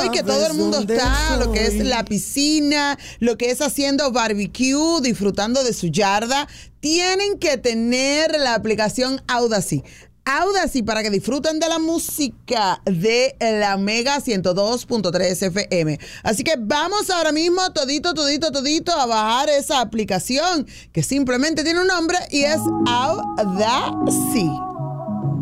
hoy que todo el mundo está, lo que es la piscina, lo que es haciendo barbecue, disfrutando de su yarda, tienen que tener la aplicación Audacy. Audacy para que disfruten de la música de la Mega 102.3 FM. Así que vamos ahora mismo todito a bajar esa aplicación que simplemente tiene un nombre y es Audacy.